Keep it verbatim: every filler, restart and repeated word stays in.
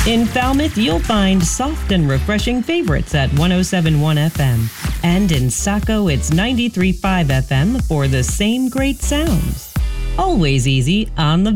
In Falmouth, you'll find soft and refreshing favorites at one oh seven point one F M. And in Saco, it's ninety-three point five F M for the same great sounds. Always easy on the